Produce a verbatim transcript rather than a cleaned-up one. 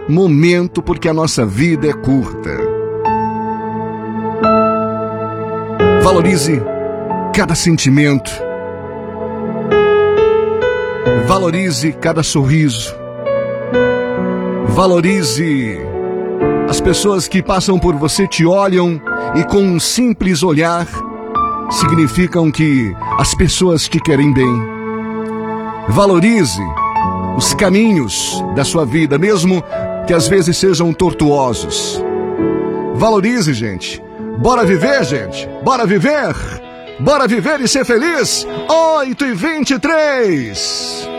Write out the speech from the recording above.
momento, porque a nossa vida é curta. Valorize cada sentimento. Valorize cada sorriso. Valorize as pessoas que passam por você, te olham e com um simples olhar significam que as pessoas te querem bem. Valorize os caminhos da sua vida, mesmo que às vezes sejam tortuosos. Valorize, gente. Bora viver, gente. Bora viver. Bora viver e ser feliz. oito e vinte e três.